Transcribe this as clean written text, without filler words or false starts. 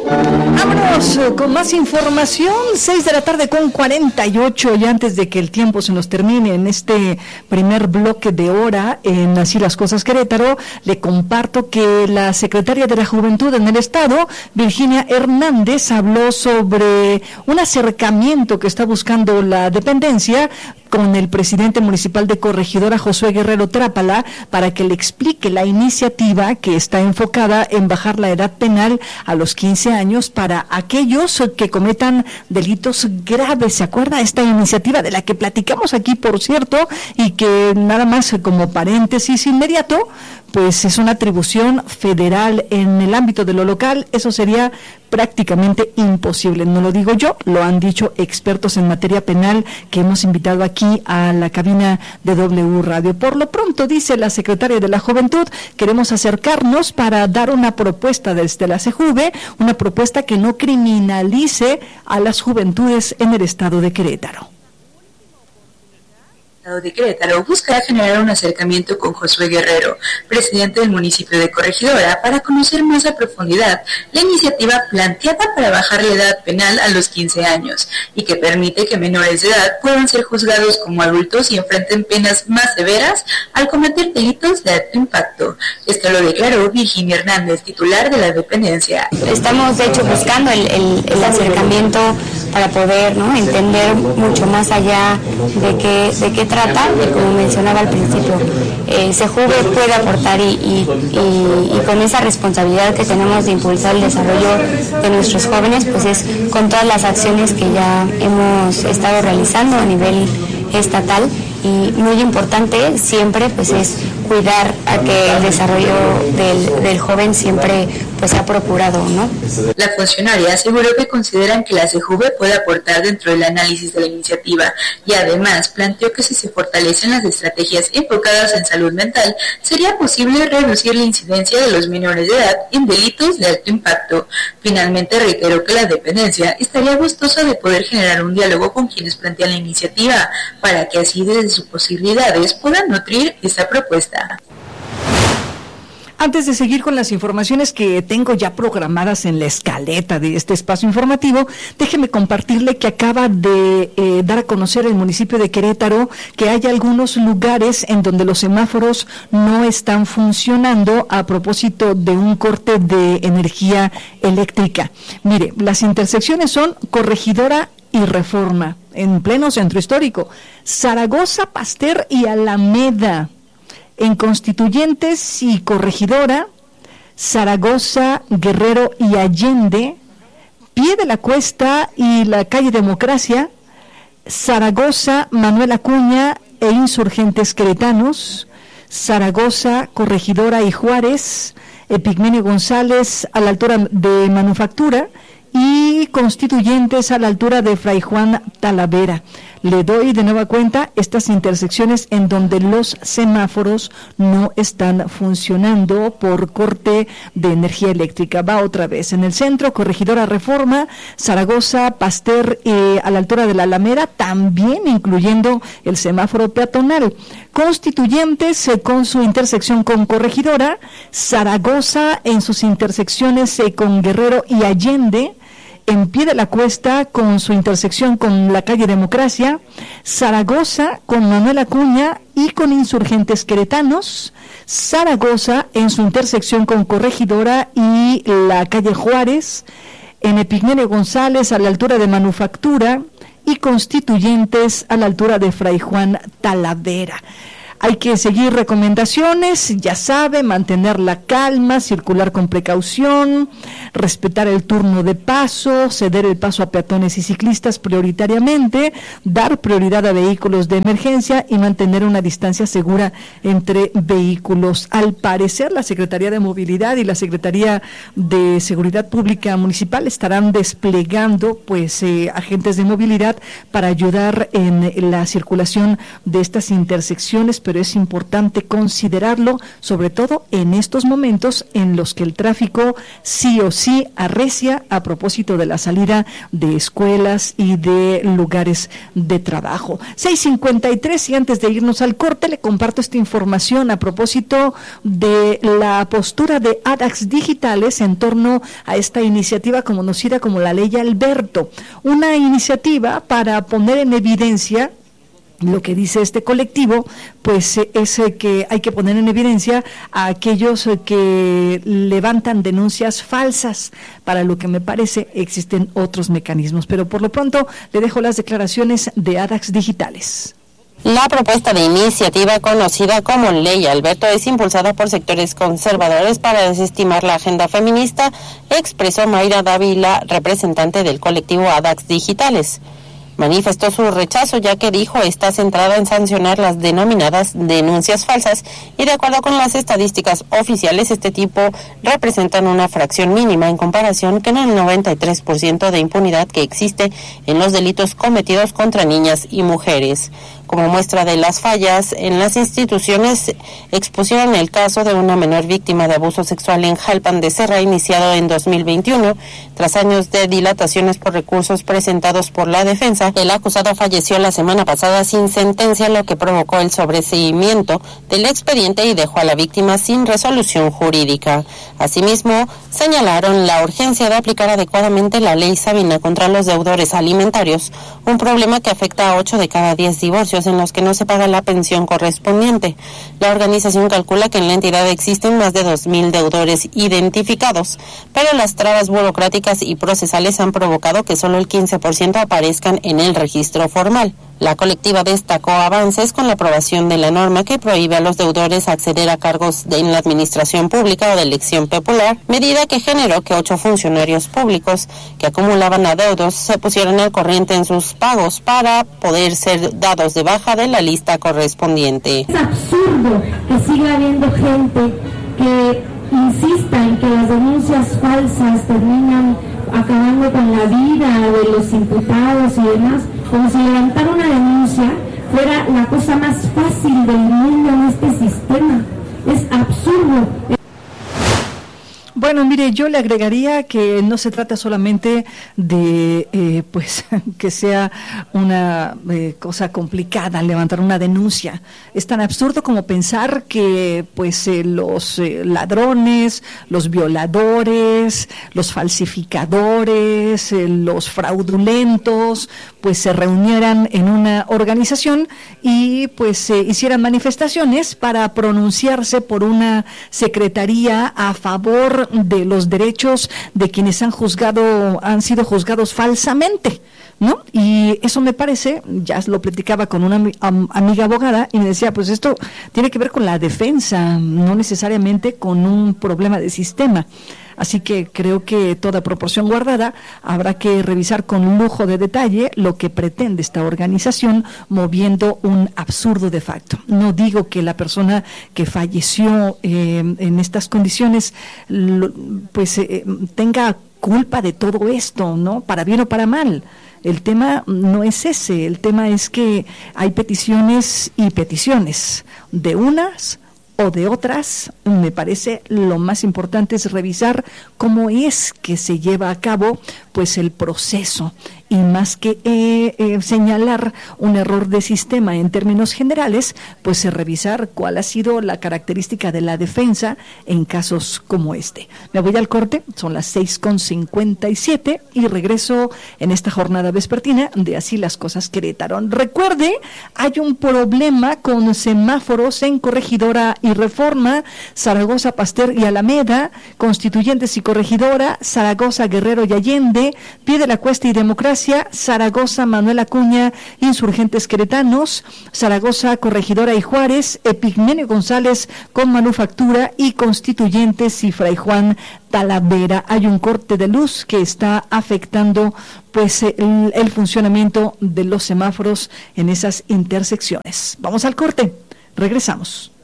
Vámonos con más información, 6:48 y antes de que el tiempo se nos termine en este primer bloque de hora en Así las Cosas Querétaro, le comparto que la secretaria de la Juventud en el Estado, Virginia Hernández, habló sobre un acercamiento que está buscando la dependencia con el presidente municipal de Corregidora, Josué Guerrero Trápala, para que le explique la iniciativa que está enfocada en bajar la edad penal a los 15 años para aquellos que cometan delitos graves. ¿Se acuerda esta iniciativa de la que platicamos aquí, por cierto, y que nada más como paréntesis inmediato, pues es una atribución federal en el ámbito de lo local? Eso sería prácticamente imposible. No lo digo yo, lo han dicho expertos en materia penal que hemos invitado aquí a la cabina de W Radio. Por lo pronto, dice la secretaria de la Juventud, queremos acercarnos para dar una propuesta desde la CJUVE, una propuesta que no criminalice a las juventudes en el estado de Querétaro. De Querétaro buscará generar un acercamiento con Josué Guerrero, presidente del municipio de Corregidora, para conocer más a profundidad la iniciativa planteada para bajar la edad penal a los 15 años y que permite que menores de edad puedan ser juzgados como adultos y enfrenten penas más severas al cometer delitos de alto impacto. Esto lo declaró Virginia Hernández, titular de la dependencia. Estamos de hecho buscando el acercamiento para poder, ¿no?, entender mucho más allá de qué trata, y como mencionaba al principio, CJUVE puede aportar y con esa responsabilidad que tenemos de impulsar el desarrollo de nuestros jóvenes, pues es con todas las acciones que ya hemos estado realizando a nivel estatal, y muy importante siempre pues es cuidar a que el desarrollo del joven siempre pues ha procurado, ¿no? La funcionaria aseguró que consideran que la CJUVE puede aportar dentro del análisis de la iniciativa y además planteó que si se fortalecen las estrategias enfocadas en salud mental, sería posible reducir la incidencia de los menores de edad en delitos de alto impacto. Finalmente reiteró que la dependencia estaría gustosa de poder generar un diálogo con quienes plantean la iniciativa para que así desde sus posibilidades puedan nutrir esta propuesta. Antes de seguir con las informaciones que tengo ya programadas en la escaleta de este espacio informativo, déjeme compartirle que acaba de dar a conocer el municipio de Querétaro que hay algunos lugares en donde los semáforos no están funcionando a propósito de un corte de energía eléctrica. Mire, las intersecciones son Corregidora y Reforma, en pleno centro histórico, Zaragoza, Pasteur y Alameda. En Constituyentes y Corregidora, Zaragoza, Guerrero y Allende, Pie de la Cuesta y la calle Democracia, Zaragoza, Manuel Acuña e Insurgentes Queretanos, Zaragoza, Corregidora y Juárez, Epigmenio González a la altura de Manufactura y Constituyentes a la altura de Fray Juan Talavera. Le doy de nueva cuenta estas intersecciones en donde los semáforos no están funcionando por corte de energía eléctrica. Va otra vez. En el centro, Corregidora Reforma, Zaragoza, Pasteur a la altura de la Alameda, también incluyendo el semáforo peatonal. Constituyentes con su intersección con Corregidora, Zaragoza en sus intersecciones con Guerrero y Allende, en Pie de la Cuesta con su intersección con la calle Democracia, Zaragoza con Manuel Acuña y con Insurgentes Queretanos, Zaragoza en su intersección con Corregidora y la calle Juárez, en Epigmenio González a la altura de Manufactura y Constituyentes a la altura de Fray Juan Talavera. Hay que seguir recomendaciones, ya sabe, mantener la calma, circular con precaución, respetar el turno de paso, ceder el paso a peatones y ciclistas prioritariamente, dar prioridad a vehículos de emergencia y mantener una distancia segura entre vehículos. Al parecer, la Secretaría de Movilidad y la Secretaría de Seguridad Pública Municipal estarán desplegando agentes de movilidad para ayudar en la circulación de estas intersecciones, pero es importante considerarlo, sobre todo en estos momentos en los que el tráfico sí o sí arrecia a propósito de la salida de escuelas y de lugares de trabajo. 6:53, y antes de irnos al corte le comparto esta información a propósito de la postura de ADAX Digitales en torno a esta iniciativa conocida como la Ley Alberto, una iniciativa para poner en evidencia. Lo que dice este colectivo, pues es que hay que poner en evidencia a aquellos que levantan denuncias falsas, para lo que me parece existen otros mecanismos. Pero por lo pronto le dejo las declaraciones de ADAX Digitales. La propuesta de iniciativa conocida como Ley Alberto es impulsada por sectores conservadores para desestimar la agenda feminista, expresó Mayra Dávila, representante del colectivo ADAX Digitales. Manifestó su rechazo, ya que dijo está centrada en sancionar las denominadas denuncias falsas, y de acuerdo con las estadísticas oficiales este tipo representan una fracción mínima en comparación con el 93% de impunidad que existe en los delitos cometidos contra niñas y mujeres. Como muestra de las fallas en las instituciones, expusieron el caso de una menor víctima de abuso sexual en Jalpan de Serra, iniciado en 2021. Tras años de dilataciones por recursos presentados por la defensa, el acusado falleció la semana pasada sin sentencia, lo que provocó el sobreseimiento del expediente y dejó a la víctima sin resolución jurídica. Asimismo, señalaron la urgencia de aplicar adecuadamente la Ley Sabina contra los deudores alimentarios, un problema que afecta a 8 de cada 10 divorcios en los que no se paga la pensión correspondiente. La organización calcula que en la entidad existen más de 2,000 deudores identificados, pero las trabas burocráticas y procesales han provocado que solo el 15% aparezcan en el registro formal. La colectiva destacó avances con la aprobación de la norma que prohíbe a los deudores acceder a cargos en la administración pública o de elección popular, medida que generó que 8 funcionarios públicos que acumulaban adeudos se pusieran al corriente en sus pagos para poder ser dados de baja de la lista correspondiente. Es absurdo que siga habiendo gente que insista en que las denuncias falsas terminan acabando con la vida de los imputados y demás, como si levantar una denuncia fuera la cosa más fácil del mundo en este sistema. Es absurdo. Bueno, mire, yo le agregaría que no se trata solamente de, pues, que sea una cosa complicada levantar una denuncia. Es tan absurdo como pensar que, pues, los ladrones, los violadores, los falsificadores, los fraudulentos, pues, se reunieran en una organización y, pues, hicieran manifestaciones para pronunciarse por una secretaría a favor de los derechos de quienes han sido juzgados falsamente, ¿no? Y eso me parece, ya lo platicaba con una amiga abogada y me decía, pues esto tiene que ver con la defensa, no necesariamente con un problema de sistema. Así que creo que toda proporción guardada, habrá que revisar con lujo de detalle lo que pretende esta organización moviendo un absurdo de facto. No digo que la persona que falleció en estas condiciones tenga culpa de todo esto, ¿no? Para bien o para mal. El tema no es ese, el tema es que hay peticiones y peticiones de unas o de otras. Me parece lo más importante es revisar cómo es que se lleva a cabo pues el proceso, y más que señalar un error de sistema en términos generales, pues revisar cuál ha sido la característica de la defensa en casos como este. Me voy al corte, son las 6:57 y regreso en esta jornada vespertina de Así las Cosas Querétaro. Recuerde, hay un problema con semáforos en Corregidora y Reforma, Zaragoza, Pasteur y Alameda, Constituyentes y Corregidora, Zaragoza, Guerrero y Allende, Pie de la Cuesta y Democracia, Zaragoza, Manuel Acuña, Insurgentes Queretanos, Zaragoza, Corregidora y Juárez, Epigmenio González con Manufactura y Constituyentes y Fray Juan Talavera. Hay un corte de luz que está afectando pues el funcionamiento de los semáforos en esas intersecciones. Vamos al corte, regresamos.